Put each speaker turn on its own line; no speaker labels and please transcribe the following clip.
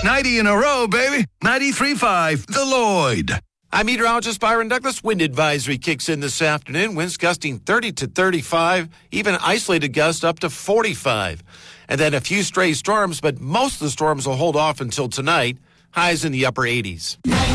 90 in a row, baby. 93.5, The Lloyd.
I'm meteorologist Byron Douglas. Wind advisory kicks in this afternoon. Winds gusting 30 to 35, even isolated gusts up to 45. And then a few stray storms, but most of the storms will hold off until tonight. Highs in the upper 80s.